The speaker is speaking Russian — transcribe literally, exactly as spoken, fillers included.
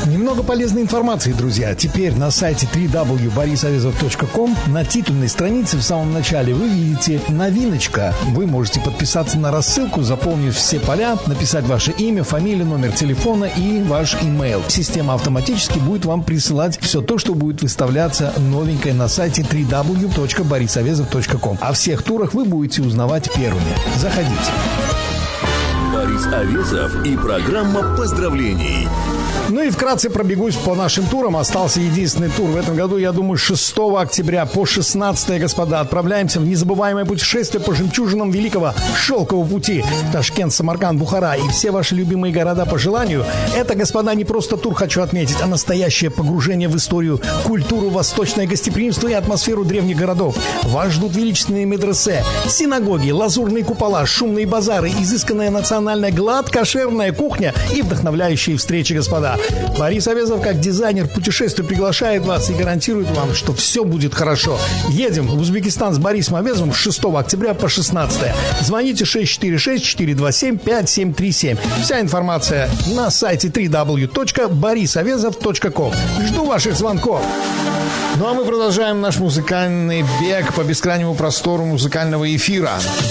Немного полезной информации, друзья. Теперь на сайте дабл ю дабл ю дабл ю точка борис авезов точка ком на титульной странице в самом начале вы видите новиночка. Вы можете подписаться на рассылку, заполнив все поля, написать ваше имя, фамилию, номер телефона и ваш имейл. Система автоматически будет вам присылать все то, что будет выставляться новенькое на сайте дабл ю дабл ю дабл ю точка борис авезов точка ком. О всех турах вы будете узнавать первыми. Заходите. Борис Авезов и программа поздравлений. Ну и вкратце пробегусь по нашим турам. Остался единственный тур в этом году, я думаю, с шестого октября по шестнадцатое, господа. Отправляемся в незабываемое путешествие по жемчужинам Великого Шелкового пути. Ташкент, Самарканд, Бухара и все ваши любимые города по желанию. Это, господа, не просто тур, хочу отметить, а настоящее погружение в историю, культуру, восточное гостеприимство и атмосферу древних городов. Вас ждут величественные медресе, синагоги, лазурные купола, шумные базары, изысканная национальная глад-кошерная кухня и вдохновляющие встречи, господа. Борис Авезов, как дизайнер путешествий, приглашает вас и гарантирует вам, что все будет хорошо. Едем в Узбекистан с Борисом Авезовым с шестого октября по шестнадцатое. Звоните шесть четыре шесть четыре два семь пять семь три семь. Вся информация на сайте дабл ю дабл ю дабл ю точка борис авезов точка ком. Жду ваших звонков. Ну а мы продолжаем наш музыкальный бег по бескрайнему простору музыкального эфира.